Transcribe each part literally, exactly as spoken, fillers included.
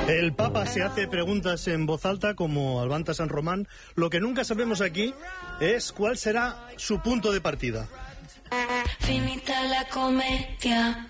El Papa se hace preguntas en voz alta como Albanta San Román. Lo que nunca sabemos aquí es cuál será su punto de partida. Finita la comedia.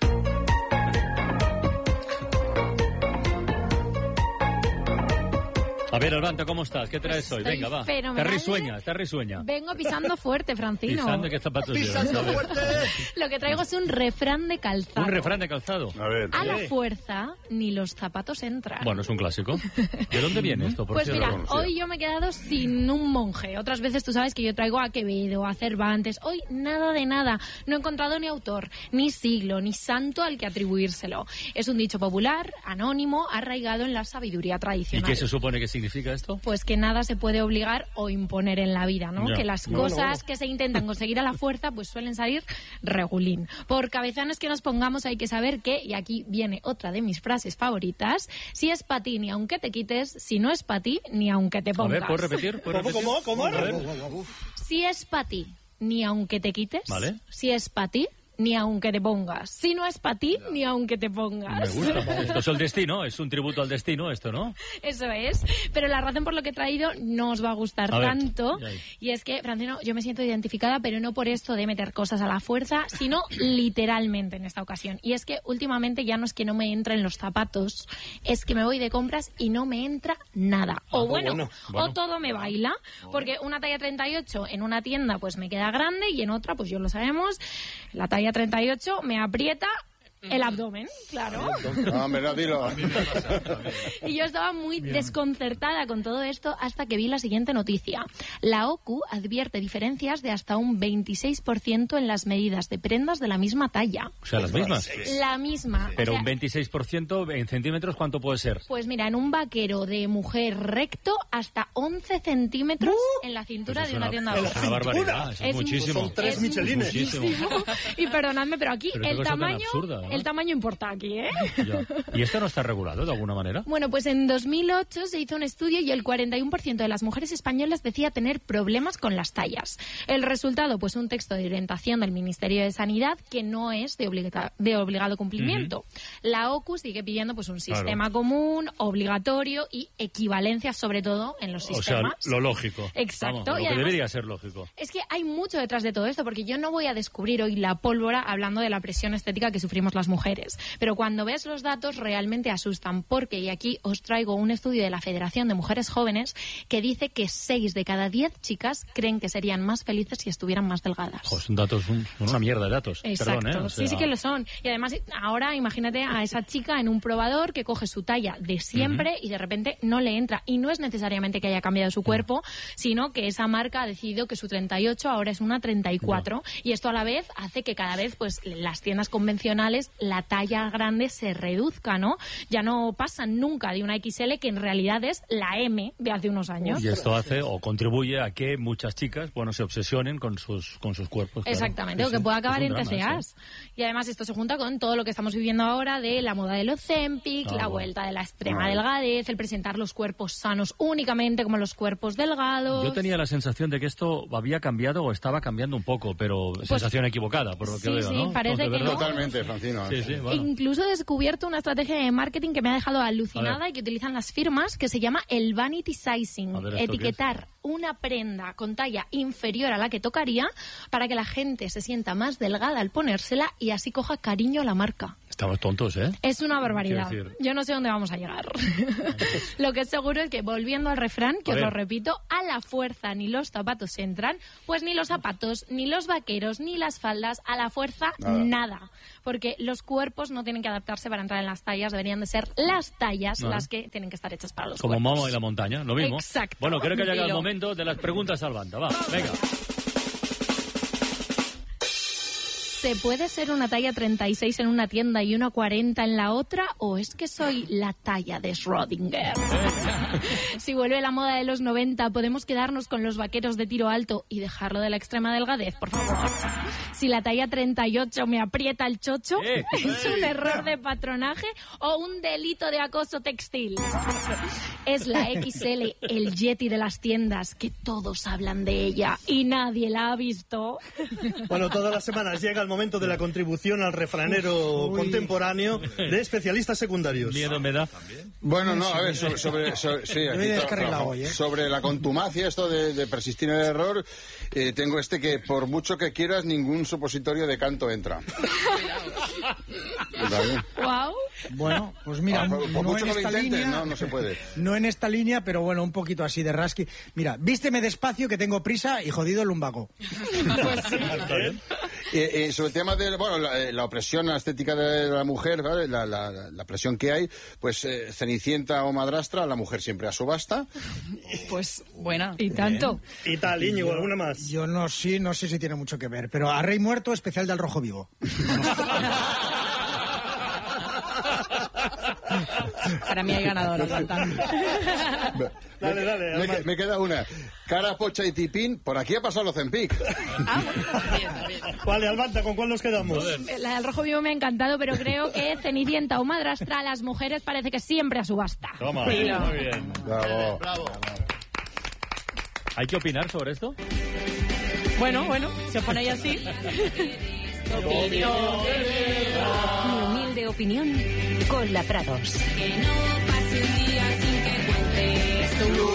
A ver, Albanta, ¿cómo estás? ¿Qué traes Estoy hoy? Venga, va. fenomenal. Te risueña, te risueña. Vengo pisando fuerte, Francino. ¿Pisando qué zapatos llevas? ¡Pisando fuerte! Lo que traigo es un refrán de calzado. Un refrán de calzado. A ver. A la ¿qué? fuerza, ni los zapatos entran. Bueno, es un clásico. ¿De dónde viene esto, por Pues cierto? mira, Conocía. hoy yo me he quedado sin un monje. Otras veces tú sabes que yo traigo a Quevedo, a Cervantes. Hoy nada de nada. No he encontrado ni autor, ni siglo, ni santo al que atribuírselo. Es un dicho popular, anónimo, arraigado en la sabiduría ¿Y tradicional. qué se supone que significa esto? Pues que nada se puede obligar o imponer en la vida, ¿no? Ya. Que las No, cosas no. que se intentan conseguir a la fuerza pues suelen salir regulín. Por cabezones que nos pongamos hay que saber que, y aquí viene otra de mis frases favoritas, si es para ti ni aunque te quites, si no es para ti ni aunque te A pongas. ver, ¿puedes repetir? ¿Puedes ¿Cómo, repetir? cómo, cómo? A ver. Si es para ti ni aunque te quites, Vale. si es para ti ni aunque te pongas. Si no es para ti ni aunque te Me pongas. gusta. Esto es el destino, es un tributo al destino esto, ¿no? Eso es, pero la razón por lo que he traído no os va a gustar A ver, tanto, ya. y es que, Francino, yo me siento identificada, pero no por esto de meter cosas a la fuerza, sino literalmente en esta ocasión. Y es que últimamente ya no es que no me entren los zapatos, es que me voy de compras y no me entra nada. O Ah, bueno, bueno, bueno. o todo me baila, porque una talla treinta y ocho en una tienda pues me queda grande y en otra, pues yo lo sabemos, la talla treinta y ocho me aprieta el abdomen, claro. No, hombre, no, dilo. Y yo estaba muy desconcertada con todo esto hasta que vi la siguiente noticia. La O C U advierte diferencias de hasta un veintiséis por ciento en las medidas de prendas de la misma talla. O sea, las mismas. La misma. Pero O sea, un veintiséis por ciento en centímetros, ¿cuánto puede ser? pues mira, en un vaquero de mujer recto hasta once centímetros en la cintura Pues es de una, una- tienda es baja. una barbaridad, eso es, Es muchísimo. Son tres Es Michelines. muchísimo. Y perdonadme, pero aquí Pero qué el cosa tan tamaño, absurda, ¿no? el tamaño importa aquí, ¿eh? Ya. ¿Y esto no está regulado de alguna manera? Bueno, pues en dos mil ocho se hizo un estudio y el cuarenta y uno por ciento de las mujeres españolas decía tener problemas con las tallas. El resultado, pues un texto de orientación del Ministerio de Sanidad que no es de, obliga- de obligado cumplimiento. La O C U sigue pidiendo pues un sistema común, obligatorio y equivalencia sobre todo en los O sea, sistemas. lo lógico. Exacto. Vamos, lo Y que además- debería ser lógico. Es que hay mucho detrás de todo esto, porque yo no voy a descubrir hoy la pólvora hablando de la presión estética que sufrimos las mujeres. Pero cuando ves los datos realmente asustan, porque, y aquí os traigo un estudio de la Federación de Mujeres Jóvenes que dice que seis de cada diez chicas creen que serían más felices si estuvieran más delgadas. Jo, son datos, un- son una mierda de datos. Exacto, Perdón, ¿eh? O sea, sí, sí que lo son. Y además, ahora imagínate a esa chica en un probador que coge su talla de siempre y de repente no le entra. Y no es necesariamente que haya cambiado su cuerpo, sino que esa marca ha decidido que su treinta y ocho ahora es una treinta y cuatro. Y esto a la vez hace que cada vez, pues, las tiendas convencionales, la talla grande se reduzca, ¿no? Ya no pasan nunca de una equis ele, que en realidad es la eme de hace unos años. Y esto hace o contribuye a que muchas chicas, bueno, se obsesionen con sus con sus cuerpos. claro. Exactamente, Sí, o que sí, pueda es acabar un en drama, T C As. sí. Y además esto se junta con todo lo que estamos viviendo ahora de la moda del Ozempic, Ah, la bueno. vuelta de la extrema Ah. delgadez, el presentar los cuerpos sanos únicamente como los cuerpos delgados. Yo tenía la sensación de que esto había cambiado o estaba cambiando un poco, pero sensación equivocada, por lo que sí, veo, sí, ¿no? parece ¿De que verdad? no. Totalmente, Francino. Sí, sí, bueno. Incluso he descubierto una estrategia de marketing que me ha dejado A alucinada ver. y que utilizan las firmas, que se llama el vanity sizing. A ver, ¿esto qué Etiquetar una prenda con talla inferior a la que tocaría para que la gente se sienta más delgada al ponérsela y así coja cariño a la marca. Estamos tontos, ¿eh? Es una barbaridad. Quiero decir- Yo no sé dónde vamos a llegar. Lo que es seguro es que, volviendo al refrán, que A os lo ver. repito, a la fuerza ni los zapatos entran, pues ni los zapatos, ni los vaqueros, ni las faldas, a la fuerza Nada. nada. Porque los cuerpos no tienen que adaptarse para entrar en las tallas, deberían de ser las tallas Ah. las que tienen que estar hechas para los Como cuerpos. Momo y la montaña, lo mismo. Exacto. Bueno, creo que ha llegado el Dilo. momento de las preguntas al banda. Va, venga. ¿Se puede ser una talla treinta y seis en una tienda y una cuarenta en la otra? ¿O es que soy la talla de Schrödinger? Si vuelve la moda de los noventa, ¿podemos quedarnos con los vaqueros de tiro alto y dejarlo de la extrema delgadez, por favor? Si la talla treinta y ocho me aprieta el chocho, Eh, ¿es un error de patronaje o un delito de acoso textil? Es la equis ele el Yeti de las tiendas, que todos hablan de ella y nadie la ha visto. Bueno, todas las semanas llega el momento de la contribución al refranero Uy. contemporáneo de especialistas secundarios. Miedo me da. Bueno, no, a ver, sobre, sobre, sobre, sí, aquí Yo he tra- descarrilado tra- hoy, ¿eh? sobre la contumacia, esto de, de persistir en el error, eh, tengo este que por mucho que quieras, ningún supositorio de canto entra. Está bien. Wow. Bueno, pues mira, Ah, por, por no mucho en que lo esta intentes, línea, no, no se puede. no en esta línea, pero bueno, un poquito así de rasqui. Mira, vísteme despacio que tengo prisa y jodido el lumbago. Eh, eh, sobre el tema de bueno, la, eh, la opresión, la estética de la mujer, ¿vale? la, la, la presión que hay, pues eh, Cenicienta o madrastra, la mujer siempre a subasta. Pues buena. Y tanto. Y tal, Íñigo, ¿alguna más? Yo no sé, no sé si tiene mucho que ver, pero a Rey Muerto, especial del Rojo Vivo. Para mí hay ganadora, faltan. Dale, dale. Me, Alma. me queda una. Cara, pocha y tipín, por aquí ha pasado los Zempic. Ah, bueno, bien, bien. Vale, Albanta, ¿con cuál nos quedamos? La del rojo vivo me ha encantado, pero creo que Cenicienta o madrastra, las mujeres parece que siempre a subasta. Toma, Sí. muy bien. Bravo. ¿Hay que opinar sobre esto? Bueno, bueno, si os ponéis así. Mi humilde opinión con la Prados. Que no pase un día sin que cuentes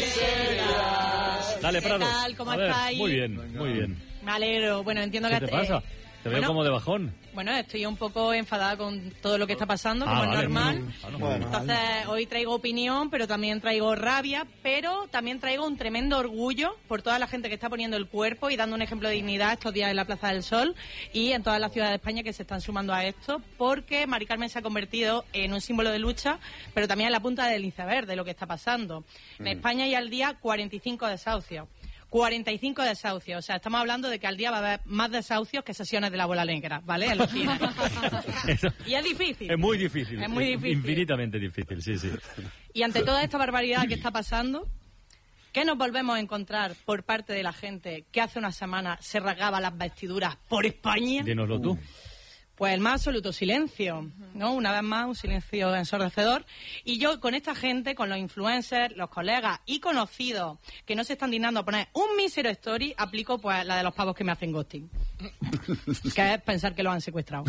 Dale, ¿Qué Prados. tal? ¿Cómo A ver, estáis? Muy bien, muy bien. Me alegro. Bueno, entiendo ¿Qué que... te pasa? eh, Te veo bueno, como de bajón. Bueno, estoy un poco enfadada con todo lo que está pasando, Ah, como vale. es normal. Ah, no, Bueno. Entonces, hoy traigo opinión, pero también traigo rabia, pero también traigo un tremendo orgullo por toda la gente que está poniendo el cuerpo y dando un ejemplo de dignidad estos días en la Plaza del Sol y en todas las ciudades de España que se están sumando a esto, porque Mari Carmen se ha convertido en un símbolo de lucha, pero también en la punta del iceberg de lo que está pasando. En España hay al día cuarenta y cinco desahucios. cuarenta y cinco desahucios, o sea, estamos hablando de que al día va a haber más desahucios que sesiones de la bola negra, ¿vale? En los cines. Eso- Y es difícil. Es muy difícil. Es muy difícil. Infinitamente difícil, sí, sí. Y ante toda esta barbaridad que está pasando, ¿qué nos volvemos a encontrar por parte de la gente que hace una semana se rasgaba las vestiduras por España? Dínoslo tú. Pues el más absoluto silencio, ¿no? Una vez más, un silencio ensordecedor. Y yo con esta gente, con los influencers, los colegas y conocidos que no se están dignando a poner un mísero story, aplico pues la de los pavos que me hacen ghosting. Que es pensar que los han secuestrado.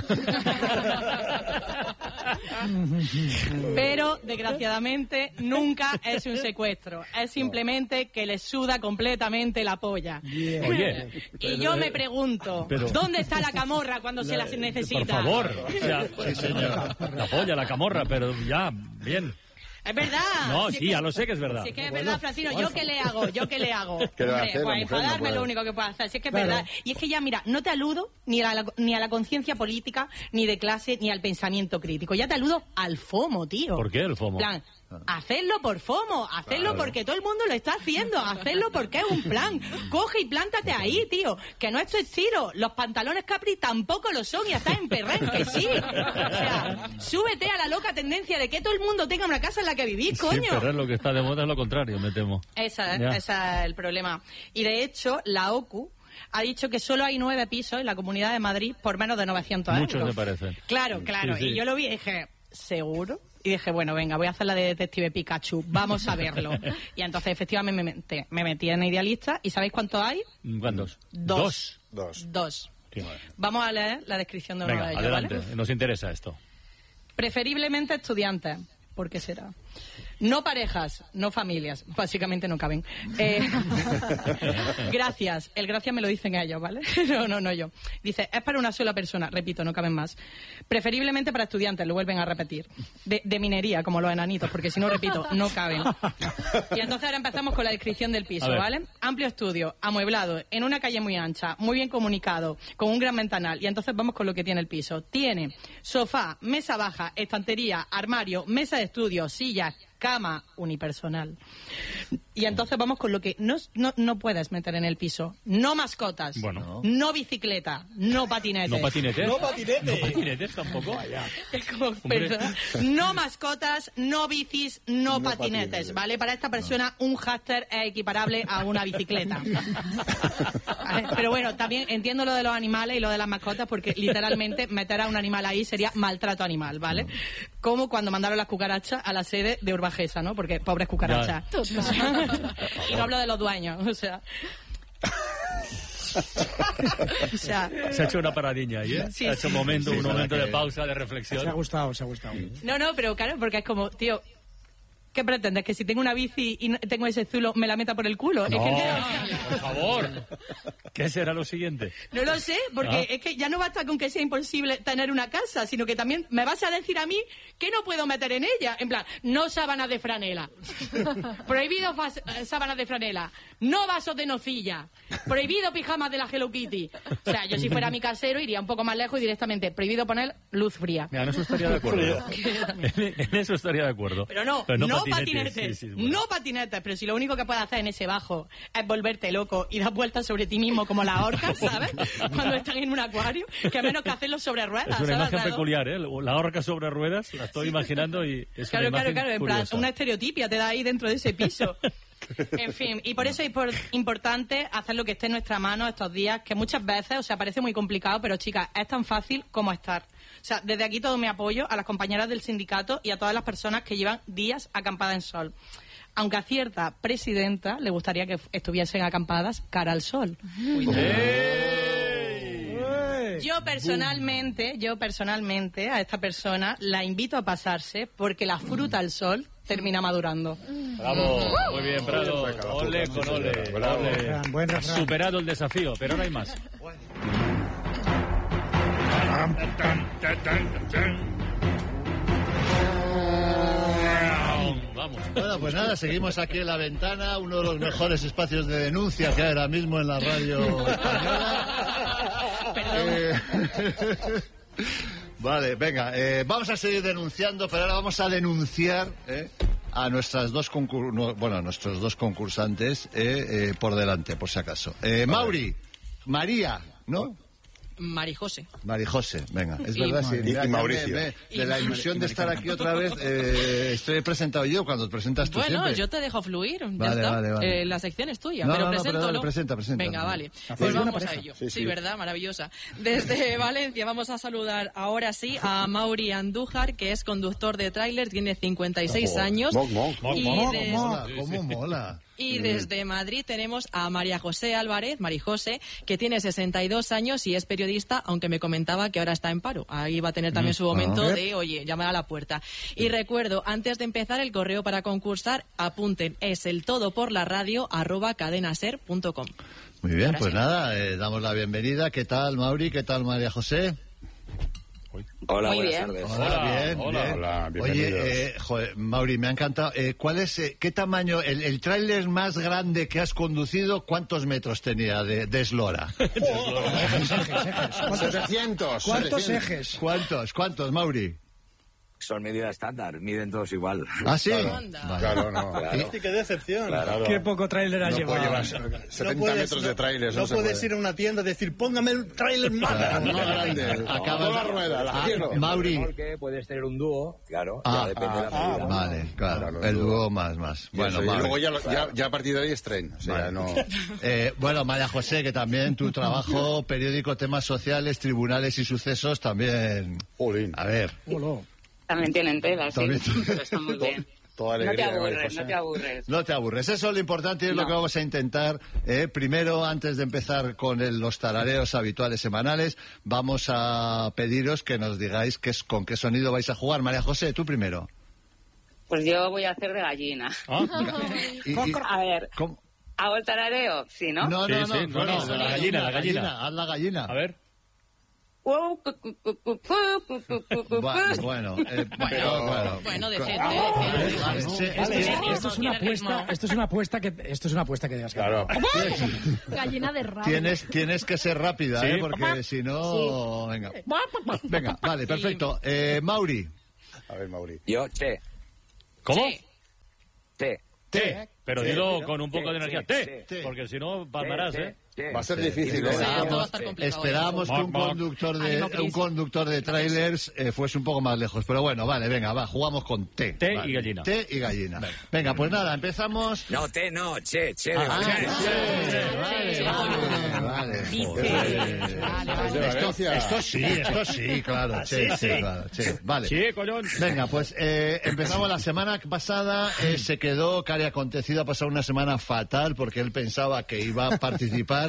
Pero, desgraciadamente, nunca es un secuestro. Es simplemente que les suda completamente la polla. Oye. Y yo me pregunto, Pero- ¿dónde está la camorra cuando se la necesita? Por favor. O sea, la polla, la camorra, pero ya, bien. Es verdad. No, Si sí, es ya que- lo sé que es verdad. Si es que es verdad, Francino, ¿yo qué le hago? ¿Yo qué le hago? ¿Qué le va a Hombre, hacer? La pues mujer no enfadarme puede. es lo único que puedo hacer. Si es que es Claro. verdad. Y es que ya, mira, no te aludo ni a la, ni a la conciencia política, ni de clase, ni al pensamiento crítico. Ya te aludo al FOMO, tío. ¿Por qué el FOMO? Plan, hacerlo por FOMO, hacerlo porque todo el mundo lo está haciendo, hacerlo porque es un plan. Coge y plántate ahí, tío. Que no es tu estilo. Los pantalones Capri tampoco lo son y estás en perrenque, sí. O sea, súbete a la loca tendencia de que todo el mundo tenga una casa en la que vivir, Sí, coño. pero es lo que está de moda es lo contrario, me temo. Esa, Ya. ese es el problema. Y de hecho, la O C U ha dicho que solo hay nueve pisos en la Comunidad de Madrid por menos de novecientos Muchos euros. me parecen. Claro, claro. Sí, sí. Y yo lo vi y dije, ¿seguro? Y dije, bueno, venga, voy a hacer la de Detective Pikachu, vamos a verlo. Y entonces, efectivamente, me metí, me metí en Idealista. ¿Y sabéis cuántos hay? ¿Cuántos? Dos. Dos. Dos. Sí, vale. Vamos a leer la descripción de uno Venga, de ellos, adelante. ¿vale? Nos interesa esto. Preferiblemente estudiantes. ¿Por qué será? No parejas, no familias. Básicamente no caben. Eh, gracias. El gracias me lo dicen ellos, ¿vale? No, no, no yo. Dice, es para una sola persona. Repito, no caben más. Preferiblemente para estudiantes, lo vuelven a repetir. De, de minería, como los enanitos, porque si no, repito, no caben. Y entonces ahora empezamos con la descripción del A piso, ver. ¿vale? Amplio estudio, amueblado, en una calle muy ancha, muy bien comunicado, con un gran ventanal. Y entonces vamos con lo que tiene el piso. Tiene sofá, mesa baja, estantería, armario, mesa de estudio, sillas, cama unipersonal. Y entonces vamos con lo que no, no, no puedes meter en el piso. No mascotas, Bueno. no bicicleta, no patinetes. ¿No patinetes? No patinetes. ¿No patinetes tampoco? Es como, Hombre. perdón. No mascotas, no bicis, no, No patinetes, patinetes. ¿vale? Para esta persona un hámster es equiparable a una bicicleta. ¿Vale? Pero bueno, también entiendo lo de los animales y lo de las mascotas porque literalmente meter a un animal ahí sería maltrato animal, ¿vale? Como cuando mandaron las cucarachas a la sede de Urbajesa, ¿no? Porque pobres cucarachas. Y no hablo de los dueños, o sea... O sea, Se ha hecho una paradiña ahí, ¿eh? Sí, se ha hecho un sí. momento, Sí, un sí, momento que- de pausa, de Se ha reflexión. gustado, se ha gustado. no, no, pero claro, porque es como, tío, ¿qué pretendes? ¿Que si tengo una bici y no- tengo ese zulo, me la meta por el culo? Es que, No, por favor. ¿Qué será lo siguiente? no lo sé, porque Ah. es que ya no basta con que sea imposible tener una casa, sino que también me vas a decir a mí que no puedo meter en ella. En plan, no sábanas de franela. Prohibido fas- eh, sábanas de franela. No vasos de nocilla. Prohibido pijamas de la Hello Kitty. O sea, yo si fuera mi casero iría un poco más lejos y directamente prohibido poner luz fría. Mira, en eso estaría de acuerdo. en, en eso estaría de acuerdo. Pero no, no, patinetes, sí, sí, bueno. no patinetes, pero si lo único que puedes hacer en ese bajo es volverte loco y dar vueltas sobre ti mismo como las orcas, ¿sabes? Cuando están en un acuario, que menos que hacerlo sobre ruedas, Es una ¿sabes? imagen Alrededor. peculiar, ¿eh? La horca sobre ruedas, la estoy imaginando y es Claro, una claro, imagen claro, en plan, curiosa. una estereotipia te da ahí dentro de ese piso. En fin, y por eso es por- importante hacer lo que esté en nuestra mano estos días, que muchas veces, o sea, parece muy complicado, pero chicas, es tan fácil como estar. O sea, desde aquí todo mi apoyo a las compañeras del sindicato y a todas las personas que llevan días acampadas en sol. Aunque a cierta presidenta le gustaría que estuviesen acampadas cara al sol. Yo personalmente, yo personalmente a esta persona la invito a pasarse porque la fruta al sol termina madurando. Bravo, muy bien, Prado. Ole con ole. Bravo. ole. Refrán, buen Has refrán. superado el desafío, pero no hay más. Vamos. Bueno, pues nada, seguimos aquí en La Ventana, uno de los mejores espacios de denuncia que hay ahora mismo en la radio española. Eh, Vale, venga, eh, vamos a seguir denunciando, pero ahora vamos a denunciar eh, a nuestras dos concur no, bueno, a nuestros dos concursantes eh, eh, por delante, por si acaso. Eh, Mauri, María, ¿no? Marijose. Marijose, venga, es Y- verdad, sí. y- mira, y ya Mauricio. me- me- de la ilusión de estar aquí otra vez, eh, estoy presentado yo cuando te presentas tú Bueno, siempre. yo te dejo fluir, ya Vale, está. vale, vale. Eh, la sección es tuya, No, pero no, no, pero preséntalo. dale, presenta, presenta. Venga, vale. Hacéis Pues buena vamos a pareja. ello. Sí, Sí, sí. ¿verdad? Maravillosa. Desde Valencia vamos a saludar ahora sí a Mauri Andújar, que es conductor de tráiler, tiene cincuenta y seis Ojo, años. moc, moc, moc, y, moc, des- Mola, cómo mola. y desde Madrid tenemos a María José Álvarez, Marijose, que tiene sesenta y dos años y es periodista, aunque me comentaba que ahora está en paro. Ahí va a tener también su momento Ah. de, oye, llamar a la puerta. Y recuerdo, antes de empezar, el correo para concursar, apunten, es el todo por la radio arroba cadenaser punto com. Muy bien, Ahora pues sí. nada, eh, damos la bienvenida. ¿Qué tal, Mauri? ¿Qué tal, María José? Hola, Muy buenas bien. tardes. Hola, Hola, bien, hola, bien. hola, Oye, bienvenidos. eh, joder, Mauri, me ha encantado. Eh, ¿Cuál es, eh, qué tamaño, el, el tráiler más grande que has conducido, cuántos metros tenía de, de eslora? setecientos. ¿Cuántos setecientos. ejes? ¿Cuántos, cuántos, Mauri? Son medidas estándar, miden todos igual. ¿Ah, sí? Anda. Vale. Claro, no. Hostia, qué decepción. Claro. Qué poco tráiler has No puede llevado. llevar setenta No puedes- metros de tráiler. No, se puedes puede. ir a una tienda y decir, póngame el tráiler más grande. No grande. Acabas- Toda la rueda, la Ah, quiero. Mauri. Porque puedes tener un dúo, claro, Ah, ya depende de la ah, medida. Vale, claro, Claro, el el dúo dúo. más, más. Y Bueno, eso, y Mauri. luego ya, lo- ya, ya a partir de ahí es tren. O sea, Vale. no... Eh, bueno, María José, que también tu trabajo, periódico, temas sociales, tribunales y sucesos, también... Jolín. A ver, Hola. También tienen tela, sí. También- Pero está muy bien. Toda No te alegría, María aburres, José. no te aburres. no te aburres. Eso es lo importante y es lo No. que vamos a intentar. eh. Primero, antes de empezar con el- los tarareos habituales semanales, vamos a pediros que nos digáis qué es, con qué sonido vais a jugar. María José, tú primero. Pues yo voy a hacer de gallina. Ah, Y- y- A ver, ¿cómo? ¿hago el tarareo? Sí, ¿no? No, Sí, no, sí, no, no, no, la gallina, la gallina. Haz la gallina. a ver. Wow, cu, cu, cu, cu, cu, cu, cu, cu, cu, Bueno, cu. bueno, eh, Bueno, pero, bueno. bueno, decente, Vale, decente. sí, Esto, este- es, Vale. esto es una Tiene ritmo. apuesta, esto es una apuesta que esto es una apuesta que digas que Claro. Gallina de rabia. Tienes, tienes que ser rápida, Sí. ¿eh? Porque si no... Venga. Venga, vale, perfecto. Eh, Mauri. A ver, Mauri. Yo, che, ¿Cómo? Sí. che. Té. Pero Sí, dilo sí, con un poco sí, de energía. sí, Té. sí. Porque si no, palmarás, che, ¿eh? che. Va a ser Sí. difícil, Sí, ¿eh? Sí, esto va a Esperábamos, estar complicado. esperábamos que un Moc, moc. conductor de Ánimo, Cris. un conductor de trailers eh, fuese un poco más lejos. Pero bueno, vale, venga, va, jugamos con té. Té Vale. y gallina. Té y gallina. Venga, pues nada, empezamos. No, te, no, che, che. de Ah, Valencia. sí, vale, vale, Dice. joder. Es de Esto, Valencia. esto sí, esto sí, claro. Sí, sí, claro, sí. Vale. Sí, collón. Venga, pues eh, empezamos la semana pasada. Eh, se quedó, Cari Acontecido ha pasado una semana fatal porque él pensaba que iba a participar